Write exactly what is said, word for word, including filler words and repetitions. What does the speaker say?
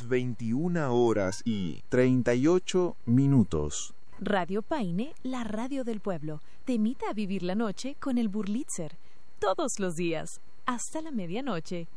las veintiuna horas y treinta y ocho minutos. Radio Paine, la radio del pueblo, te invita a vivir la noche con el Burlitzer. Todos los días, hasta la medianoche.